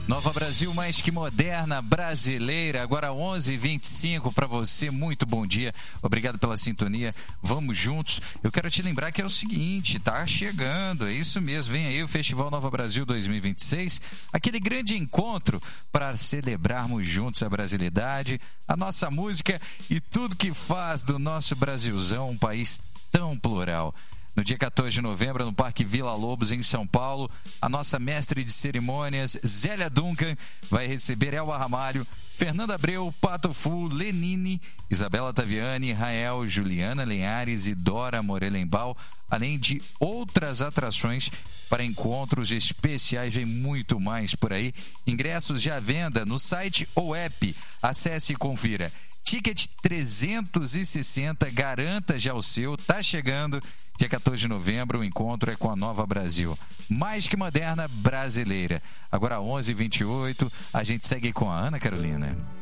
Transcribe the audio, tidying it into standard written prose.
Nova Brasil, mais que moderna, brasileira, agora 11h25 para você, muito bom dia, obrigado pela sintonia, vamos juntos. Eu quero te lembrar que é o seguinte, tá chegando, é isso mesmo, vem aí o Festival Nova Brasil 2026, aquele grande encontro para celebrarmos juntos a brasilidade, a nossa música e tudo que faz do nosso Brasilzão um país tão plural. No dia 14 de novembro, no Parque Vila Lobos, em São Paulo, a nossa mestre de cerimônias, Zélia Duncan, vai receber Elba Ramalho, Fernanda Abreu, Pato Fu, Lenine, Isabela Taviani, Rael, Juliana Linhares e Dora Morelenbaum, além de outras atrações para encontros especiais. Vem muito mais por aí. Ingressos já à venda no site ou app. Acesse e confira. Ticket 360, garanta já o seu, tá chegando. Dia 14 de novembro, o encontro é com a Nova Brasil. Mais que moderna, brasileira. Agora 11h28, a gente segue com a Ana Carolina.